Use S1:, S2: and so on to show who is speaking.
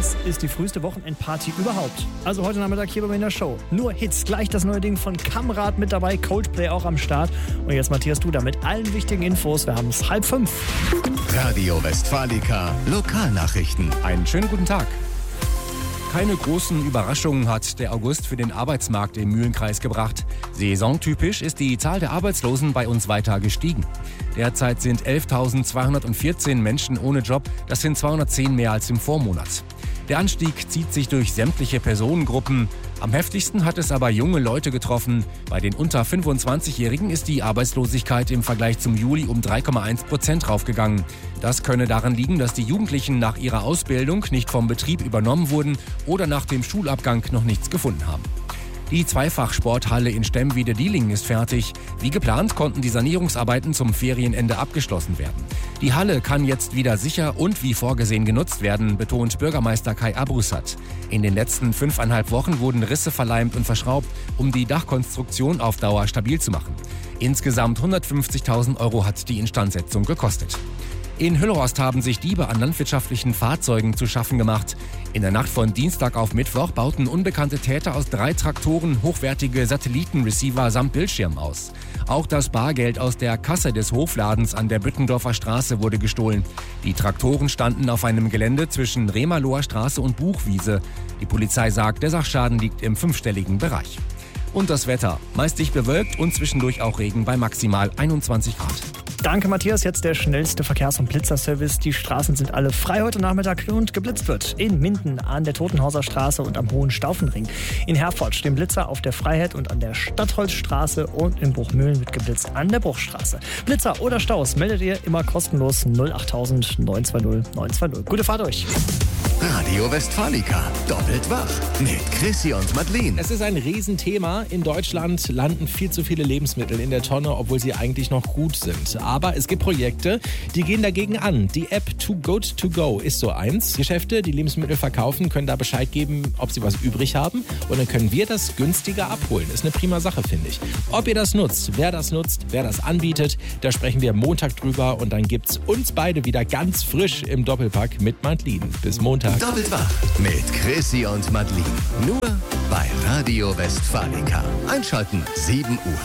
S1: Das ist die früheste Wochenendparty überhaupt. Also heute Nachmittag hier bei mir in der Show. Nur Hits, gleich das neue Ding von Kamrat mit dabei, Coldplay auch am Start. Und jetzt Matthias Duda mit allen wichtigen Infos. Wir haben es 4:30.
S2: Radio Westfalica, Lokalnachrichten.
S3: Einen schönen guten Tag. Keine großen Überraschungen hat der August für den Arbeitsmarkt im Mühlenkreis gebracht. Saisontypisch ist die Zahl der Arbeitslosen bei uns weiter gestiegen. Derzeit sind 11.214 Menschen ohne Job, das sind 210 mehr als im Vormonat. Der Anstieg zieht sich durch sämtliche Personengruppen. Am heftigsten hat es aber junge Leute getroffen. Bei den unter 25-Jährigen ist die Arbeitslosigkeit im Vergleich zum Juli um 3,1% raufgegangen. Das könne daran liegen, dass die Jugendlichen nach ihrer Ausbildung nicht vom Betrieb übernommen wurden oder nach dem Schulabgang noch nichts gefunden haben. Die Zweifachsporthalle in Stemwede-Diehlingen ist fertig. Wie geplant konnten die Sanierungsarbeiten zum Ferienende abgeschlossen werden. Die Halle kann jetzt wieder sicher und wie vorgesehen genutzt werden, betont Bürgermeister Kai Abrusat. In den letzten 5,5 Wochen wurden Risse verleimt und verschraubt, um die Dachkonstruktion auf Dauer stabil zu machen. Insgesamt 150.000 € hat die Instandsetzung gekostet. In Hüllhorst haben sich Diebe an landwirtschaftlichen Fahrzeugen zu schaffen gemacht. In der Nacht von Dienstag auf Mittwoch bauten unbekannte Täter aus 3 Traktoren hochwertige Satellitenreceiver samt Bildschirm aus. Auch das Bargeld aus der Kasse des Hofladens an der Büttendorfer Straße wurde gestohlen. Die Traktoren standen auf einem Gelände zwischen Rehmaloher Straße und Buchwiese. Die Polizei sagt, der Sachschaden liegt im 5-stelligen Bereich. Und das Wetter, meist dicht bewölkt und zwischendurch auch Regen bei maximal 21 Grad.
S1: Danke Matthias, jetzt der schnellste Verkehrs- und Blitzerservice. Die Straßen sind alle frei heute Nachmittag und geblitzt wird. In Minden an der Totenhauser Straße und am Hohen Staufenring. In Herford stehen Blitzer auf der Freiheit und an der Stadtholzstraße und in Bruchmühlen wird geblitzt an der Bruchstraße. Blitzer oder Staus meldet ihr immer kostenlos 08000 920 920. Gute Fahrt euch.
S2: Radio Westfalica, doppelt wach mit Chrissy und Madeleine.
S4: Es ist ein Riesenthema. In Deutschland landen viel zu viele Lebensmittel in der Tonne, obwohl sie eigentlich noch gut sind. Aber es gibt Projekte, die gehen dagegen an. Die App Too Good To Go ist so eins. Geschäfte, die Lebensmittel verkaufen, können da Bescheid geben, ob sie was übrig haben. Und dann können wir das günstiger abholen. Ist eine prima Sache, finde ich. Ob ihr das nutzt, wer das anbietet, da sprechen wir Montag drüber. Und dann gibt's uns beide wieder ganz frisch im Doppelpack mit Madeleine. Bis Montag.
S2: Doppelt wach mit Chrissy und Madeleine. Nur bei Radio Westfalica. Einschalten 7 Uhr.